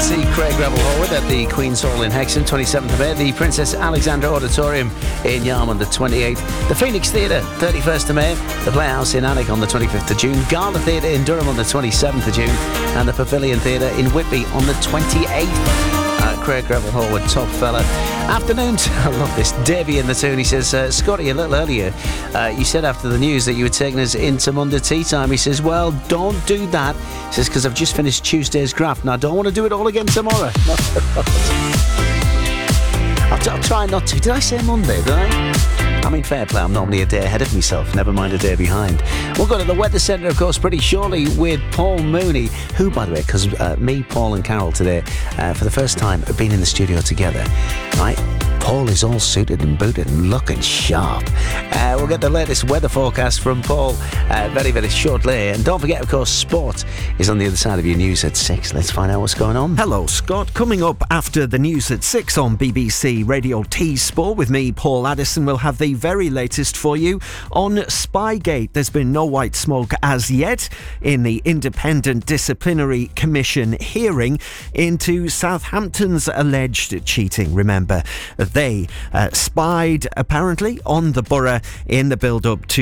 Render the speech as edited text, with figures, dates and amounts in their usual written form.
see Craig Revel Horwood at the Queen's Hall in Hexham, 27th of May, the Princess Alexandra Auditorium in Yarm on the 28th, the Phoenix Theatre, 31st of May, the Playhouse in Alnwick on the 25th of June, Gala Theatre in Durham on the 27th of June, and the Pavilion Theatre in Whitby on the 28th. Craig Revel Horwood, top fella. Afternoon, I love this. Davey in the tune, he says, Scotty, a little earlier, you said after the news that you were taking us into Monday tea time. He says, well, don't do that. He says, because I've just finished Tuesday's graft and I don't want to do it all again tomorrow. I'll try not to. Did I say Monday, did I mean, fair play, I'm normally a day ahead of myself, never mind a day behind. We'll go to the Weather Centre, of course, pretty shortly with Paul Mooney, who, by the way, because me, Paul and Carol today, for the first time, have been in the studio together, right? Paul is all suited and booted and looking sharp. We'll get the latest weather forecast from Paul very, very shortly. And don't forget, of course, sport is on the other side of your news at 6. Let's find out what's going on. Hello, Scott. Coming up after the news at 6 on BBC Radio T Sport with me, Paul Addison, we'll have the very latest for you on Spygate. There's been no white smoke as yet in the Independent Disciplinary Commission hearing into Southampton's alleged cheating. Remember, they spied apparently on the borough in the build-up to